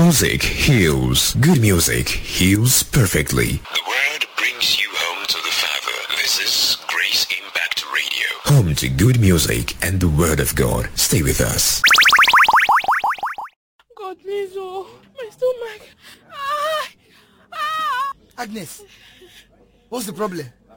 music heals. Good music heals perfectly. The word brings you home to the Father. This is Grace Impact Radio. Home to good music and the Word of God. Stay with us. God, please, oh, my stomach. Agnes, what's the problem?